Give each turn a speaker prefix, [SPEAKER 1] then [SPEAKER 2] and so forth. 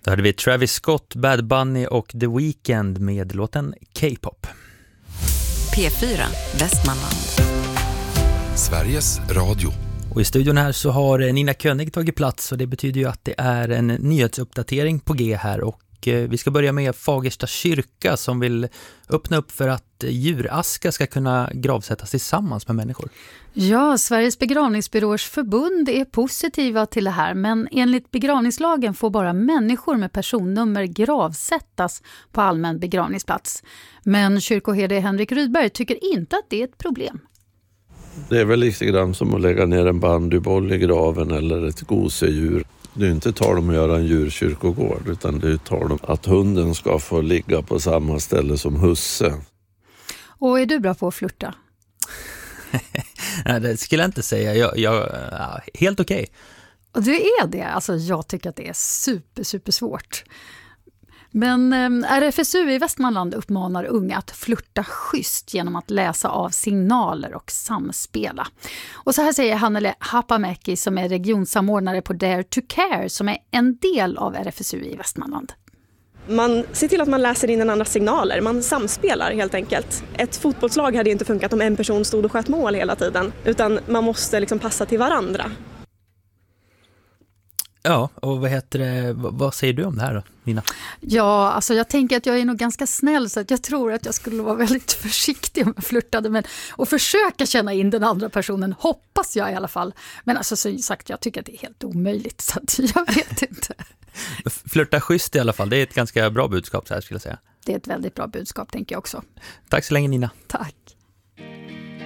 [SPEAKER 1] Då hade vi Travis Scott, Bad Bunny och The Weeknd med låten K-pop.
[SPEAKER 2] P4 Västmanland.
[SPEAKER 3] Sveriges Radio.
[SPEAKER 1] Och i studion här så har Nina König tagit plats, och det betyder ju att det är en nyhetsuppdatering på G här. Och vi ska börja med Fagersta kyrka som vill öppna upp för att djuraska ska kunna gravsättas tillsammans med människor.
[SPEAKER 4] Ja, Sveriges begravningsbyråers förbund är positiva till det här, men enligt begravningslagen får bara människor med personnummer gravsättas på allmän begravningsplats. Men kyrkoherde Henrik Rydberg tycker inte att det är ett problem.
[SPEAKER 5] Det är väl lite grann som att lägga ner en bandyboll i graven eller ett gosedjur. Det är inte tal om att göra en djurkyrkogård, utan det är tal om att hunden ska få ligga på samma ställe som husse.
[SPEAKER 4] Och är du bra på att flirta?
[SPEAKER 1] Nej, det skulle jag inte säga. Helt okej.
[SPEAKER 4] Och du är det? Alltså jag tycker att det är super svårt. Men RFSU i Västmanland uppmanar unga att flirta schysst genom att läsa av signaler och samspela. Och så här säger Hannele Hapamäki som är regionsamordnare på Dare to Care som är en del av RFSU i Västmanland.
[SPEAKER 6] Man ser till att man läser in en andra signaler, man samspelar helt enkelt. Ett fotbollslag hade ju inte funkat om en person stod och sköt mål hela tiden, utan man måste liksom passa till varandra.
[SPEAKER 1] Ja, och vad säger du om det här då, Nina?
[SPEAKER 4] Ja, alltså jag tänker att jag är nog ganska snäll, så att jag tror att jag skulle vara väldigt försiktig om jag flirtade, men och försöka känna in den andra personen, hoppas jag i alla fall. Men alltså som sagt, jag tycker att det är helt omöjligt, så att jag vet inte.
[SPEAKER 1] Flirta schysst i alla fall, det är ett ganska bra budskap så här skulle jag säga.
[SPEAKER 4] Det är ett väldigt bra budskap tänker jag också.
[SPEAKER 1] Tack så länge Nina.
[SPEAKER 4] Tack.